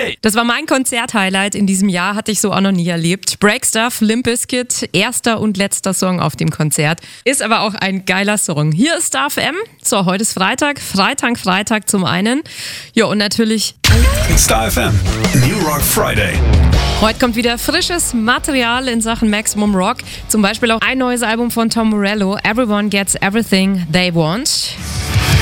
Friday. Das war mein Konzert-Highlight in diesem Jahr, hatte ich so auch noch nie erlebt. Break Stuff, Limp Bizkit, erster und letzter Song auf dem Konzert. Ist aber auch ein geiler Song. Hier ist Star FM. So, heute ist Freitag zum einen. Ja, und natürlich Star FM, New Rock Friday. heute kommt wieder frisches Material in Sachen Maximum Rock. Zum Beispiel auch ein neues Album von Tom Morello, Everyone Gets Everything They Want.